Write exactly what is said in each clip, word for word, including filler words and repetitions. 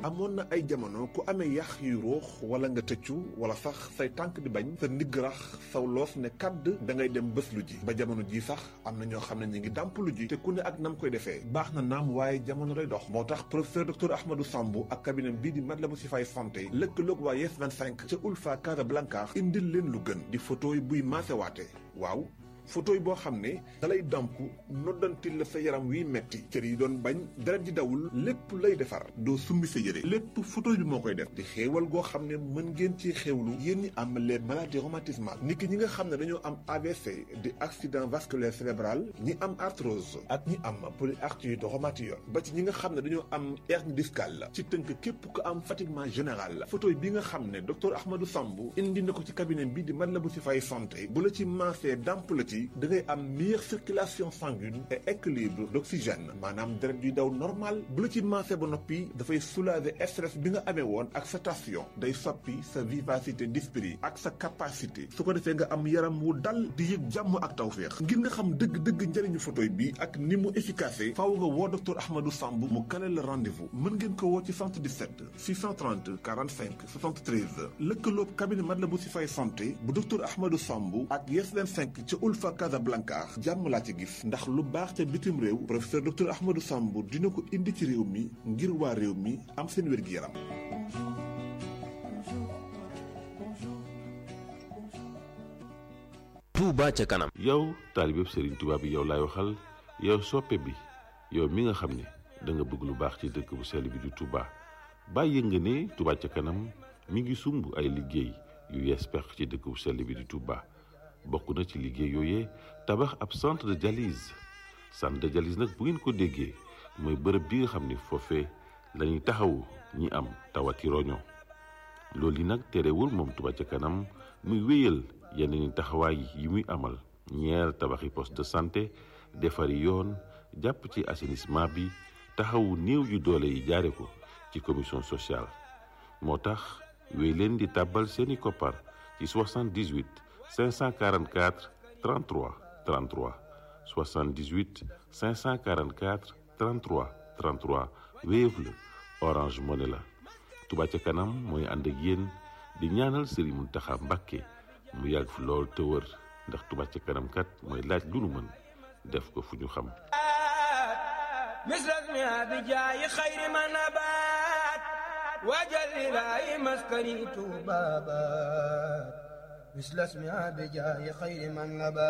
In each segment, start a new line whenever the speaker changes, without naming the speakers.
amoon na ay jamono ku amee yax yu ruux wala nga tëccu wala sax say tànk di bañ sa ndigg rax saw loos ne kàdd da ngay dem bés lu ji ba jamono ji sax am na ñoo xam ne ñu ngi dàmp lu ji te ku ne ak nam koy defee baax na naam waaye jamono lay dox moo tax professeur docteur Ahmadou Sambou ak cabinet bii di Matlaboul Chifaay santé lëkkaloog waa Yes vingt-cinq ca Ulfa Casablanca indil leen lu gën di photo yi buy maasewaate waaw photo yi boo xam ne dalay damp noddantil la sa yaram wiy metti cër yi doon bañ deret ji dawul lépp lay defar doo summi sa yére lépp photo bi moo koy def di xéewal goo xam ne mën ngeen ci xéewlu yéen ñi am les maladies rhumatismales niki ñi nga xam ne dañoo am A V C di accident vasculaire cérébral ñi am arthrose ak ñi am polyarthrite rhumatoïde ba ci ñi nga xam ne dañoo am hernie discale la ci tënk képp ko am fatiguement général la photo bi nga xam ne docteur Ahmadou Sambou indi na ko ci cabinet bi di Matlaboul Chifaay santé bu la ci maasee damp la ci da ngay am meilleure circulation sanguine et équilibre d'oxygène maanaam deret yuy daw normal bu la ci maasee ba noppi dafay soulager stress bi nga amee woon ak sa tension day soppi sa vivacité d'esprit ak sa capacité su ko defee nga am yaram wu dal di yëg jàmm ak tawféex ngir nga xam dëgg-dëgg njëriñu photo bi ak ni mu efficace faaw nga woo docteur Ahmadou Sambou mu kale la rendez-vous mën ngeen ko woo ci soixante-dix-sept six cent trente quarante-cinq soixante-treize lëkkaloob cabinet Matlaboul Chifaay santé bu docteur Ahmadou Sambou ak Yes vingt-cinq ca Ulfa Casablanca jàmm laa ci gis ndax lu baax ca bitim réew professeur docteur Ahmadou Sambou dina ko indi ci réew mi ngir waa réew mi am seen wér-gi-yaram.
Touba ca kanam.
yow taalibe Serigne Touba bi yow laay waxal yow soppe bi yow mi nga xam ne da nga bëgg lu baax ci dëkk bu sell bi di Touba bàyyi nga ne Touba ca kanam mi ngi sumb ay liggéey yu yees peq ci dëkk bu sell bi di Touba. bokk na ci liggéey yooyee tabax ab centre de dialyse centre de dialyse nag bu ngeen ko déggee mooy bërëb bi nga xam ne foofee la ñuy taxawu ñi am tawati roño loolu yi nag terewul moom Touba ca kanam muy wéyal yeneen taxawaay yi muy amal ñeer tabaxi poste de santé defari yoon jàpp ci assainissement bi taxawu néew yu doole yi jaare ko ci commission sociale moo tax wéy leen di tàbbal seeni koppar ci soixante-dix-huit cinq cent quarante-quatre trente-trois trente-trois soixante-dix-huit cinq cent quarante-quatre trente-trois trente-trois Wave la Orange Money la Touba ca kanam mooy ànd ak yéen di ñaanal Serigne Mountakha Mbacké mu yàgg fi lool te wër ndax Touba ca kanam kat mooy laaj lu nu mën def ko fu ñu xam
misras mi abijaayi xayri ma nabaat wajal ilaahi maskani tuubaabaat misras mi abijaayi xayri ma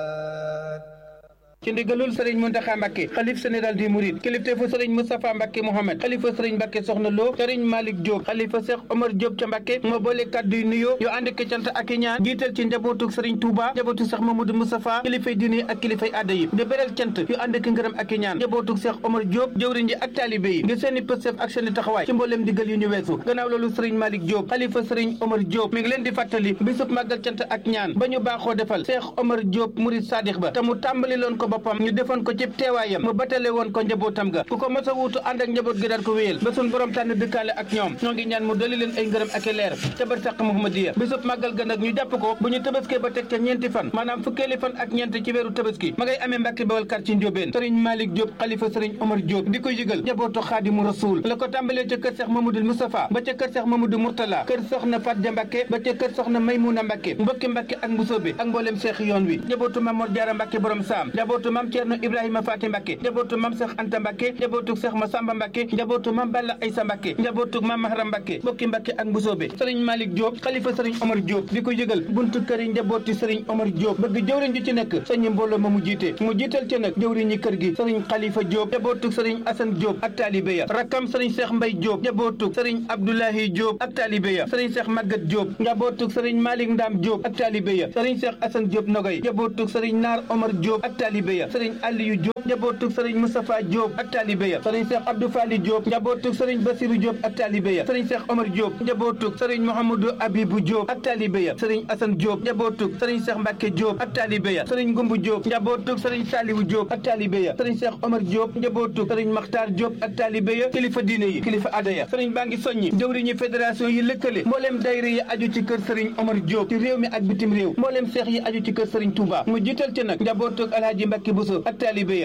nabaat
ci ndigalul sëriñ Mountakha Mbacké xalif général des mourides kilifteefu sëriñ Moustapha Mbacké Mohamed xalifa sëriñ Mbacké Soxna Lo sëriñ Malick Diop xalifa Cheikh Omar Diop ca Mbacké moo boole kàddu yu nuyoo yu ànd ak cant ak i ñaan jiital ci njabootu sëriñ Touba njabootu Cheikh Mamadou Moustapha kilifay diine ak kilifay aada yi di beral cant yu ànd ak ngërëm ak i ñaan njabootu Cheikh Omar Diop jëwriñ ji ak taalibe yi ngir seeni pëstef ak seeni taxawaay ci mbooleem digal yu ñu weesu gannaaw loolu sëriñ Malick Diop xalifa sëriñ Omar Diop mi ngi leen di fàttali bisub màggal cant ak ñaan ba ñu baaxoo defal Cheikh Omar Diop murid sadiq ba te mu tàmbali loon ko boppam ñu defoon ko ci teewaayam mu batale woon ko njabootam ga ku ko mos a wuutu ànd ak njaboot gi daan ko wéyal ba sun borom tànn dëkkaale ak ñoom ñoo ngi ñaan mu dolli leen ay ngërëm ak i leer ca barsàq Muhammadiya bisub màggal ga nag ñu jàpp ko bu ñu tabaskee ba teg ca ñeenti fan maanaam fukkeeli fan ak ñeent ci weeru tabaski ma ngay amee Mbàkke Bawal quartier Ndiobène sëriñ Malick Diop xalifa sëriñ Omar Diop di ko yëgal njabootu Xaadimu Rasuul la ko tàmbalee ca kër Cheikh Mamadou Moustapha ba ca kër Cheikh Mamadou Mourtala kër soxna Fatja Mbacké ba ca kër soxna Maymuna Mbacké mbokki Mbacké ak Mbusoobe ak mboolem Cheikh yoon wi njabootu Mamor Jaara Mbacké borom saam njabootu Mam Cerno Ibrahima Faati Mbacké njabootu Mam Cheikh Anta Mbacké njabootu Cheikh Massamba Mbacké njabootu Mam Balla Aysa Mbacké njabootu Mam Mahram Mbacké mbokki Mbacké ak Mbusoobe sëriñ Malick Diop xalifa sëriñ Omar Diop di ko yëgal buntu kër yi njabooti sëriñ Omar Diop bëgg jëwriñ ju ci nekk sëñ mbooloo ma mu jiite mu jiital ci nag jëwriñ ñi kër gi sëriñ Khalifa Diop njabootu sëriñ Assane Diop ak taalibe ya rakkam sëriñ Cheikh Mbaye Diop njabootu sëriñ Abdoulahi Diop ak taalibe ya sëriñ Cheikh Maguette Diop njabootu sëriñ Malick Ndam Diop ak taalibe ya sëriñ Cheikh Assane Diop Nogay njabootu sëriñ Naar Omar Diop ak taalibe ya sëriñ Aliou Diop njabootu sëriñ Moustapha Diop ak taalibe ya sëriñ Cheikh Abdou Fali Diop njabootu sëriñ Bassirou Diop ak taalibe ya sëriñ Cheikh Omar Diop njabootu sëriñ Mouhamadou Abibou Diop ak taalibe ya sëriñ Assane Diop njabootu sëriñ Cheikh Mbacké Diop ak taalibe ya sëriñ Ngumbu Diop njabootu sëriñ Saliou Diop ak taalibe ya sëriñ Cheikh Omar Diop njabootu sëriñ Makhtar Diop ak taalibe ya kilifa diine yi kilifa aada ya sëriñ baa ngi soññi jëwriñu fédération yi lëkkale mbooleem dayre yi aju ci kër sëriñ Omar Diop ci réew mi ak bitim réew mbooleem seex yi aju ci kër sëriñ Touba mu jiital ci nag njabootu Alhaji Mbacké Bousso ak taalibe ya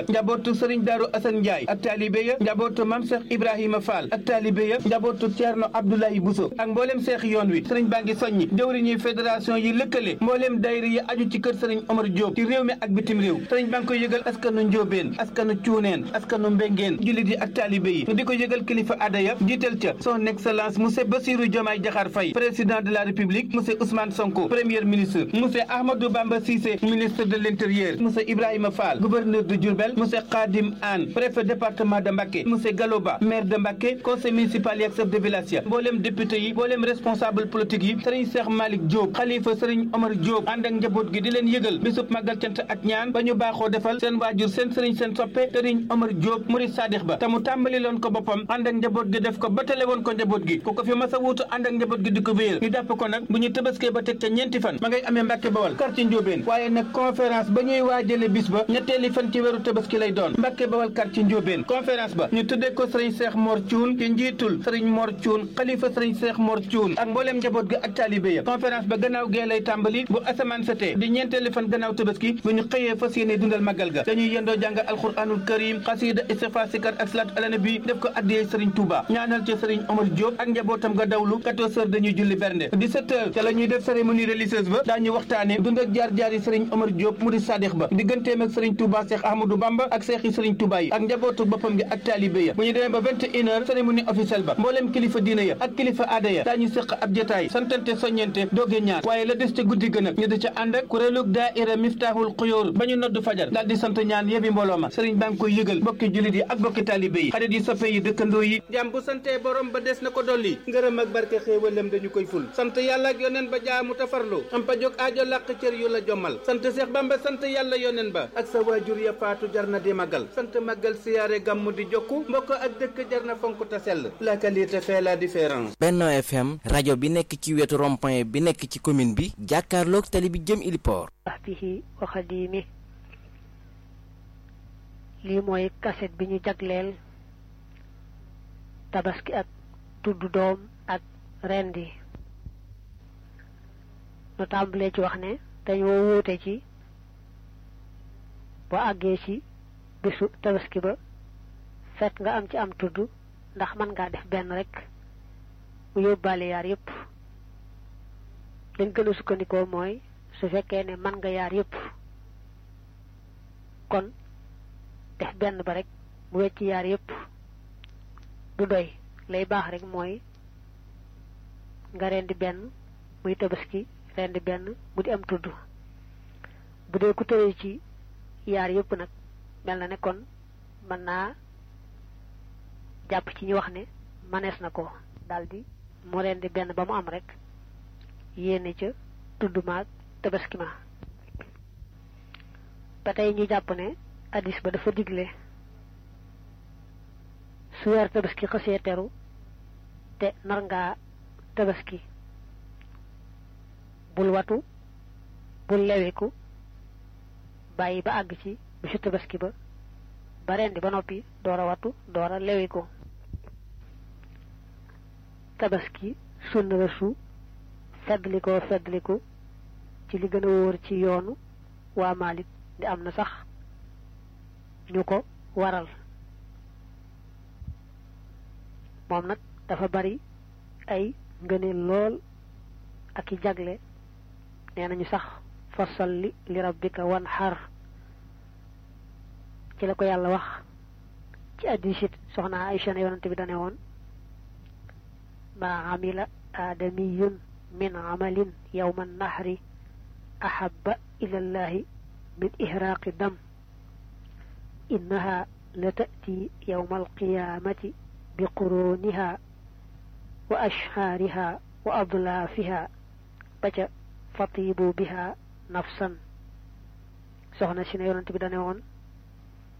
njabootu sëriñ Daaru Asan Njaay ak taalibe ya njabootu Mam Seex Ibrahima Fall ak taalibe ya njabootu Ceerno Abdoulaye Bousso ak mbooleem seex yoon wi sëriñ baa ngi soññi jëwriñuy fédération yi lëkkale mbooleem daayira yi aju ci kër sëriñ Omar Diop ci réew mi ak bitim réew sëriñ baa ngi koy yëgal askanu Njóobeen askanu Cuuneen askanu Mbengeen jullit yi ak taalibe yi ñu di ko yëgal kilifa aada ya jiital ca son excellence monsieur Bassirou Diomaye Diakhar Faye président de la république monsieur Ousmane Sonko premier ministre monsieur Ahmadou Bamba Cissé ministre de l'intérieur monsieur Ibrahima Fall gouverneur de Diourbel monsieur Khadim Anne préfet département de Mbacké monsieur Galoba maire de Mbacké conseil municipal yi ak chef de village ya mboolem député yi mboolem responsable politique yi sëriñ Cheikh Malick Diop xalifa sëriñ Omar Diop ànd ak njaboot gi di leen yëgal bisub màggal cant ak ñaan ba ñu baaxoo defal seen waajur seen sëriñ seen soppe sëriñ Omar Diop murid sadix ba te mu tàmbali loon ko boppam ànd ak njaboot gi def ko batale woon ko njaboot gi ku ko fi mas a wuutu ànd ak njaboot gi di ko wéyal ñu jàpp ko nag bu ñu tëbaskee ba teg ca ñeenti fan ma ngay amee Mbàkke Bawal quartier Njóobeen waaye nag conférence ba ñuy waajale bis ba ñetteeli fan ci weeru tëbaski lay doon Mbàkke Bawal quartier Njóobeen conférence ba ñu tuddee ko sëriñ Cheikh Mor Thioune ci njiitul sëriñ Mor Thioune xalifa sëriñ Cheikh Mor Thioune ak mbooleem njaboot ga ak taalibe ya conférence ba gannaaw gee lay tàmbali bu asamaan setee di ñeenteeli fan gannaaw tëbaski bu ñu xëyee fas yéene dundal màggal ga dañuy yendoo jàng alxuraanul karim xasida istighfar sikar ak salaat ala nabi def ko addiyee sëriñ Touba ñaanal ci sëriñ Omar Diop ak njabootam ga dawlu quatorze heures dañuy julli bernde dix-sept heures ca la ñuy def cérémonie religieuse ba daañu waxtaane dund ak jaar-jaar yi sëriñ Omar Diop murid sadix ba digganteem ak sëriñ Touba Cheikh Ahmadou Bamba ak seex yi sëriñ Touba yi ak njabootu boppam gi ak taalibe ya bu ñu demee ba vingt et une heures cérémonie officielle ba mbooleem kilifa diina ya ak kilifa aada ya daañu séq ab jotaay santante soññente dooge ñaan waaye la des ca guddi gën ak ñu di ca ànd ak kuréelug daaira Miftahul Xuyóor ba ñu noddu fajar daal di sant ñaan yebi mbooloo ma sëriñ baa ngi koy yëgal bokki jullit yi ak bokki taalibe yi xarit yi soppe yi dëkkandoo yi jàmm bu santee borom ba des na ko dolli ngërëm ak barke xéewalem dañu koy ful sant yàlla ak yoneen ba jaamu tafarlu am pa jóg aajo làq cër yu la jommal sant Seex Bamba sant yàlla yoneen ba ak sa waajur ya faatu jar na di màggal sant màggal siyaare gàmmu di jokku mbokk ak dëkk jar na fonk ta sell la qualité fait la différence.
Benno F M rajo bi nekk ci wetu rond-point bi nekk ci commune bi jàkkaarloog tali bi jëm Iliport.
ahbihi wa xadimi lii mooy kaset bi ñu jagleel tabaski ak tuddu doom ak rendi nu tàmbalee ci wax ne dañoo wuute ci boo àggee ci bisu tabaski ba fekk nga am ci am tudd ndax mën ngaa def benn rek mu yóbbaale yaar yépp dañ gën a sukkandikoo mooy su fekkee ne mën nga yaar yépp kon def benn ba rek mu wecc yaar yépp du doy lay baax rek mooy nga rendi benn muy tabaski rendi benn mu di am tudd bu dee ku tëye ci yaar yépp nag mel na ne kon mën naa jàpp ci ñu wax ne manees na ko daldi mu rendi benn ba mu am rek yéene ca tudd maag tabaski ma ba tey ñu jàpp ne hadis ba dafa digle su weer tabaski xësee teru te nar ngaa tabaski bul watu bul leweku bàyyi ba àgg ci bisu tabaski ba ba rendi ba noppi door a watu door a leweku tabaski sunna la su feddlikoo feddliku ci li gën a wóor ci yoonu waa Maalik di am na sax ñu ko waral moom nag dafa bari ay ngëneel lool ak i jagle nee nañu sax fasalli li rabbika wanhar ci la ko yàlla wax ci hadiisit soxna Aysa ne yonante bi dane woon ma amila aadamiyun min amalin yawma nahri ahabba ila llahi min ihraaqi dam innaha la ta'ti yawma alqiyamati bi quruniha wa ashhaariha wa adlaafiha ba ca fatibu biha nafsan soxna si ne yonante bi dane woon